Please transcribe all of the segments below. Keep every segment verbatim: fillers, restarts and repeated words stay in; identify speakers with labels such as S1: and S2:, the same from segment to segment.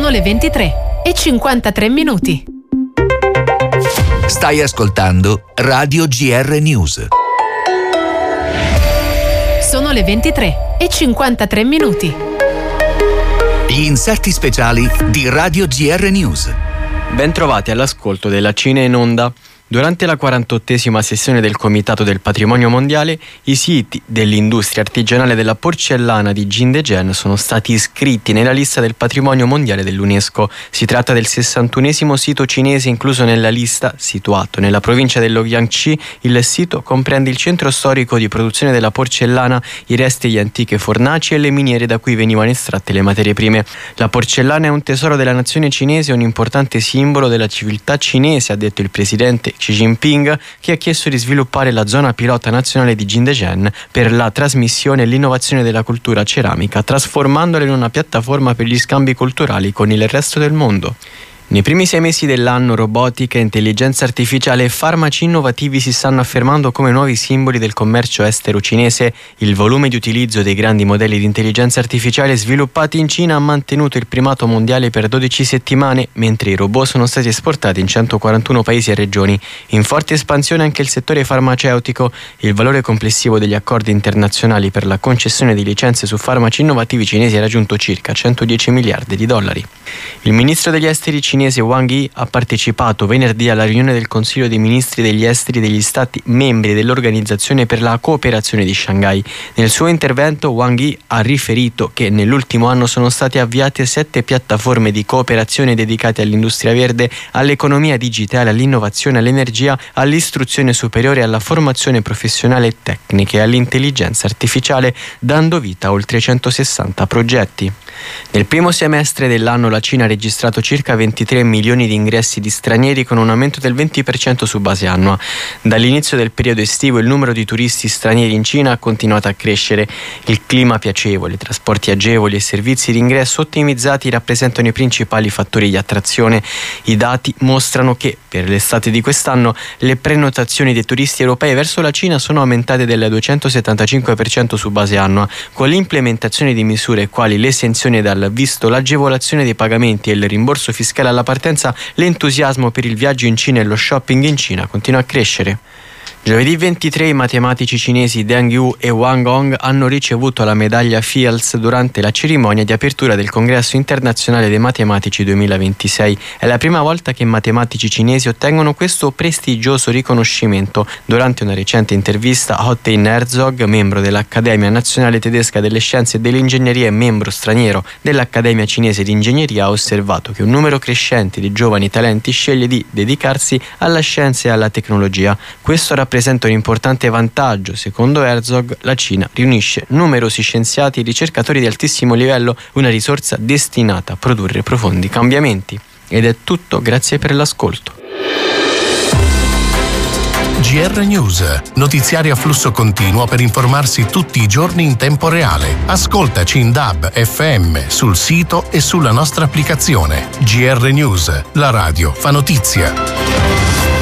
S1: Sono le ventitré e cinquantatré minuti.
S2: Stai ascoltando Radio G R News.
S1: Sono le ventitré e cinquantatré minuti.
S2: Gli inserti speciali di Radio G R News.
S3: Bentrovati all'ascolto della Cine in Onda. Durante la quarantottesima sessione del Comitato del Patrimonio Mondiale, i siti dell'industria artigianale della porcellana di Jingdezhen sono stati iscritti nella lista del Patrimonio Mondiale dell'UNESCO. Si tratta del sessantunesimo sito cinese incluso nella lista, situato nella provincia dello Jiangxi. Il sito comprende il centro storico di produzione della porcellana, i resti di antiche fornaci e le miniere da cui venivano estratte le materie prime. La porcellana è un tesoro della nazione cinese e un importante simbolo della civiltà cinese, ha detto il presidente Xi Jinping, che ha chiesto di sviluppare la zona pilota nazionale di Jingdezhen per la trasmissione e l'innovazione della cultura ceramica, trasformandola in una piattaforma per gli scambi culturali con il resto del mondo. Nei primi sei mesi dell'anno, robotica, intelligenza artificiale e farmaci innovativi si stanno affermando come nuovi simboli del commercio estero cinese. Il volume di utilizzo dei grandi modelli di intelligenza artificiale sviluppati in Cina ha mantenuto il primato mondiale per dodici settimane, mentre i robot sono stati esportati in centoquarantuno paesi e regioni. In forte espansione anche il settore farmaceutico. Il valore complessivo degli accordi internazionali per la concessione di licenze su farmaci innovativi cinesi ha raggiunto circa centodieci miliardi di dollari. Il ministro degli esteri cinese Wang Yi ha partecipato venerdì alla riunione del Consiglio dei Ministri degli Esteri degli Stati membri dell'Organizzazione per la Cooperazione di Shanghai. Nel suo intervento Wang Yi ha riferito che nell'ultimo anno sono state avviate sette piattaforme di cooperazione dedicate all'industria verde, all'economia digitale, all'innovazione, all'energia, all'istruzione superiore, alla formazione professionale e tecnica e all'intelligenza artificiale, dando vita a oltre centosessanta progetti. Nel primo semestre dell'anno la Cina ha registrato circa ventitré milioni di ingressi di stranieri, con un aumento del venti per cento su base annua. Dall'inizio del periodo estivo il numero di turisti stranieri in Cina ha continuato a crescere. Il clima piacevole, trasporti agevoli e servizi di ingresso ottimizzati rappresentano i principali fattori di attrazione. I dati mostrano che per l'estate di quest'anno le prenotazioni dei turisti europei verso la Cina sono aumentate del duecentosettantacinque per cento su base annua, con l'implementazione di misure quali l'esenzione dal visto, l'agevolazione dei pagamenti e il rimborso fiscale alla partenza. L'entusiasmo per il viaggio in Cina e lo shopping in Cina continua a crescere. Giovedì ventitré i matematici cinesi Deng Yu e Wang Hong hanno ricevuto la medaglia Fields durante la cerimonia di apertura del Congresso internazionale dei matematici duemilaventisei. È la prima volta che i matematici cinesi ottengono questo prestigioso riconoscimento. Durante una recente intervista, Hottein Herzog, membro dell'Accademia Nazionale Tedesca delle Scienze e dell'Ingegneria e membro straniero dell'Accademia Cinese di Ingegneria, ha osservato che un numero crescente di giovani talenti sceglie di dedicarsi alla scienza e alla tecnologia. Questo rappresenta rappresenta un importante vantaggio. Secondo Herzog, la Cina riunisce numerosi scienziati e ricercatori di altissimo livello, una risorsa destinata a produrre profondi cambiamenti. Ed è tutto, grazie per l'ascolto.
S4: G R News, notiziario a flusso continuo per informarsi tutti i giorni in tempo reale. Ascoltaci in D A B, F M, sul sito e sulla nostra applicazione. G R News, la radio fa notizia.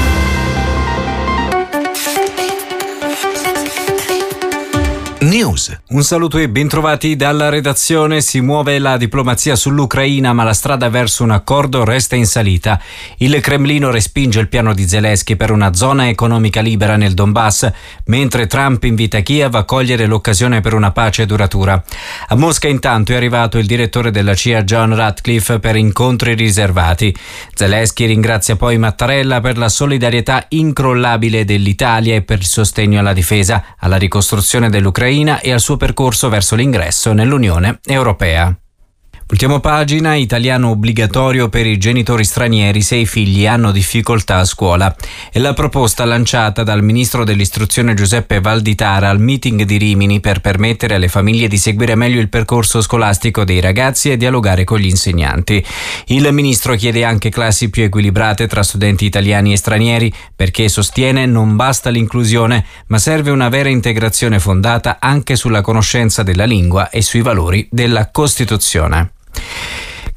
S2: News.
S5: Un saluto e bentrovati dalla redazione. Si muove la diplomazia sull'Ucraina, ma la strada verso un accordo resta in salita. Il Cremlino respinge il piano di Zelensky per una zona economica libera nel Donbass, mentre Trump invita Kiev a cogliere l'occasione per una pace duratura. A Mosca intanto è arrivato il direttore della C I A John Ratcliffe per incontri riservati. Zelensky ringrazia poi Mattarella per la solidarietà incrollabile dell'Italia e per il sostegno alla difesa, alla ricostruzione dell'Ucraina e al suo percorso verso l'ingresso nell'Unione Europea. Ultima pagina, italiano obbligatorio per i genitori stranieri se i figli hanno difficoltà a scuola. È la proposta lanciata dal ministro dell'istruzione Giuseppe Valditara al meeting di Rimini per permettere alle famiglie di seguire meglio il percorso scolastico dei ragazzi e dialogare con gli insegnanti. Il ministro chiede anche classi più equilibrate tra studenti italiani e stranieri, perché sostiene non basta l'inclusione, ma serve una vera integrazione fondata anche sulla conoscenza della lingua e sui valori della Costituzione.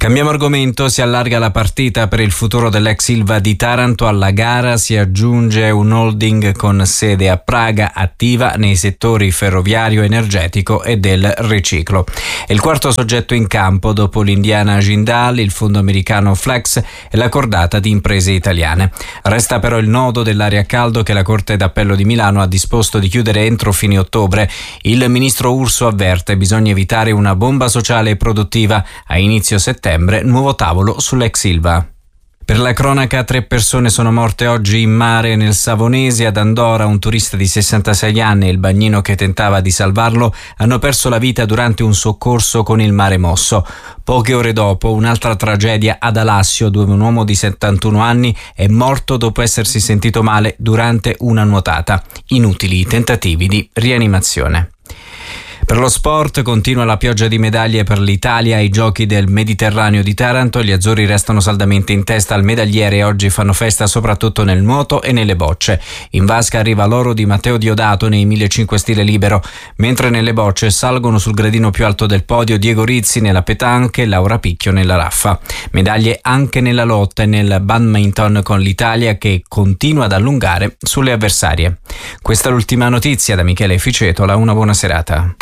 S5: Cambiamo argomento, si allarga la partita per il futuro dell'ex Ilva di Taranto. Alla gara si aggiunge un holding con sede a Praga, attiva nei settori ferroviario, energetico e del riciclo. È il quarto soggetto in campo dopo l'Indiana Jindal, il fondo americano Flex e la cordata di imprese italiane. Resta però il nodo dell'area a caldo che la Corte d'Appello di Milano ha disposto di chiudere entro fine ottobre. Il ministro Urso avverte: bisogna evitare una bomba sociale e produttiva. A inizio settembre nuovo tavolo sull'ex Ilva. Per la cronaca, tre persone sono morte oggi in mare nel Savonese. Ad Andora un turista di sessantasei anni e il bagnino che tentava di salvarlo hanno perso la vita durante un soccorso con il mare mosso. Poche ore dopo un'altra tragedia ad Alassio, dove un uomo di settantuno anni è morto dopo essersi sentito male durante una nuotata. Inutili i tentativi di rianimazione. Per lo sport continua la pioggia di medaglie per l'Italia ai Giochi del Mediterraneo di Taranto. Gli azzurri restano saldamente in testa al medagliere e oggi fanno festa soprattutto nel nuoto e nelle bocce. In vasca arriva l'oro di Matteo Diodato nei millecinquecento stile libero, mentre nelle bocce salgono sul gradino più alto del podio Diego Rizzi nella petanque e Laura Picchio nella raffa. Medaglie anche nella lotta e nel badminton, con l'Italia che continua ad allungare sulle avversarie. Questa è l'ultima notizia da Michele Ficetola. Una buona serata.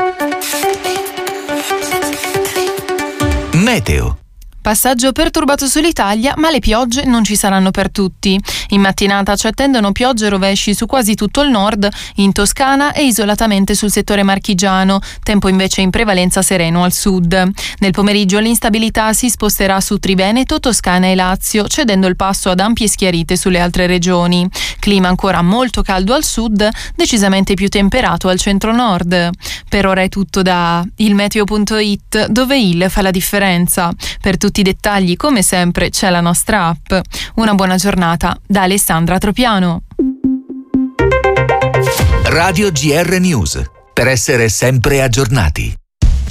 S2: Meteo.
S1: Passaggio perturbato sull'Italia, ma le piogge non ci saranno per tutti. In mattinata ci attendono piogge e rovesci su quasi tutto il nord, in Toscana e isolatamente sul settore marchigiano, tempo invece in prevalenza sereno al sud. Nel pomeriggio l'instabilità si sposterà su Triveneto, Toscana e Lazio, cedendo il passo ad ampie schiarite sulle altre regioni. Clima ancora molto caldo al sud, decisamente più temperato al centro-nord. Per ora è tutto da ilmeteo punto it, dove il fa la differenza. Per tutti i dettagli, come sempre, c'è la nostra app. Una buona giornata da Alessandra Tropiano.
S2: Radio G R News, per essere sempre aggiornati.